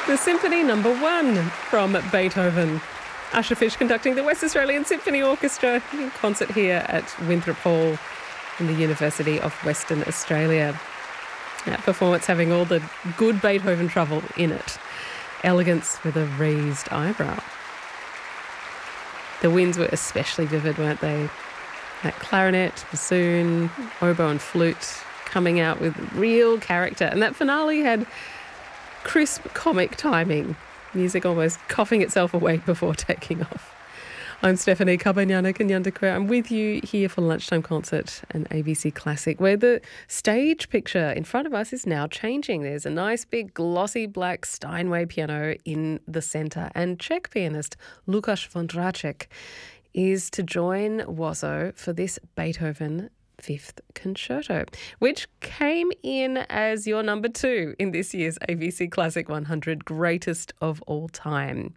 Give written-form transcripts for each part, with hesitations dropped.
The Symphony Number 1 from Beethoven. Asher Fish conducting the West Australian Symphony Orchestra in concert here at Winthrop Hall in the University of Western Australia. That performance having all the good Beethoven trouble in it. Elegance with a raised eyebrow. The winds were especially vivid, weren't they? That clarinet, bassoon, oboe and flute coming out with real character. And that finale had crisp comic timing. Music almost coughing itself awake before taking off. I'm Stephanie Kabanyana-Kanyandekwe. I'm with you here for Lunchtime Concert and ABC Classic, where the stage picture in front of us is now changing. There's a nice big glossy black Steinway piano in the centre, and Czech pianist Lukáš Vondráček is to join Wozo for this Beethoven Fifth Concerto, which came in as your number 2 in this year's ABC Classic 100 Greatest of All Time.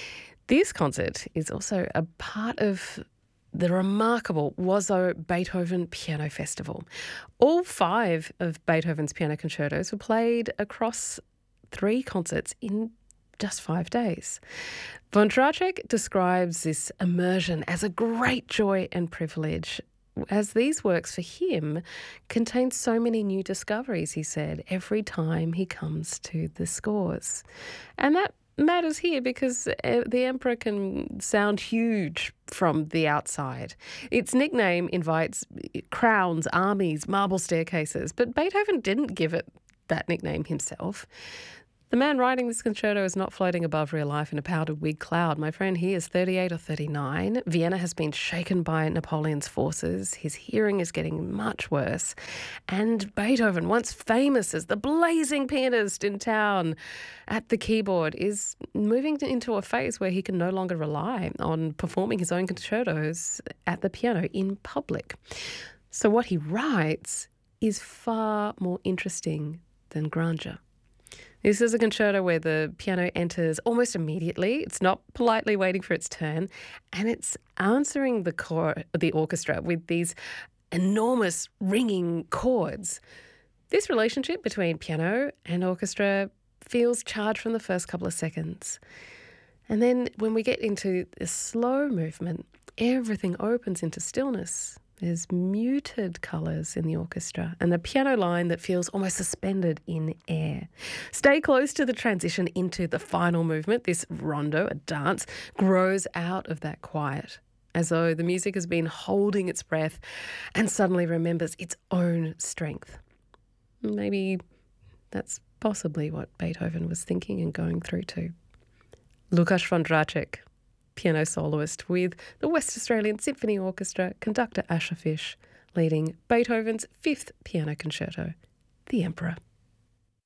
This concert is also a part of the remarkable Wozo Beethoven Piano Festival. All 5 of Beethoven's piano concertos were played across 3 concerts in just 5 days. Vondráček describes this immersion as a great joy and privilege, as these works for him contain so many new discoveries, he said, every time he comes to the scores. And that matters here because the Emperor can sound huge from the outside. Its nickname invites crowns, armies, marble staircases, but Beethoven didn't give it that nickname himself. The man writing this concerto is not floating above real life in a powdered wig cloud. My friend, he is 38 or 39. Vienna has been shaken by Napoleon's forces. His hearing is getting much worse. And Beethoven, once famous as the blazing pianist in town at the keyboard, is moving into a phase where he can no longer rely on performing his own concertos at the piano in public. So what he writes is far more interesting than grandeur. This is a concerto where the piano enters almost immediately. It's not politely waiting for its turn, and it's answering the orchestra with these enormous ringing chords. This relationship between piano and orchestra feels charged from the first couple of seconds. And then when we get into the slow movement, everything opens into stillness. There's muted colours in the orchestra and a piano line that feels almost suspended in air. Stay close to the transition into the final movement. This rondo, a dance, grows out of that quiet, as though the music has been holding its breath and suddenly remembers its own strength. Maybe that's possibly what Beethoven was thinking and going through too. Lukáš Vondráček, piano soloist with the West Australian Symphony Orchestra, conductor Asher Fish, leading Beethoven's 5th piano concerto, The Emperor.